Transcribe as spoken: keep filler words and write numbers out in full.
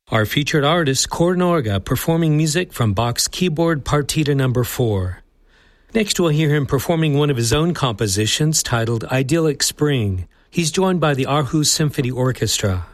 Our featured artist, Cor Norga, performing music from Bach's Keyboard Partita number four. Next, we'll hear him performing one of his own compositions titled Idyllic Spring. He's joined by the Aarhus Symphony Orchestra.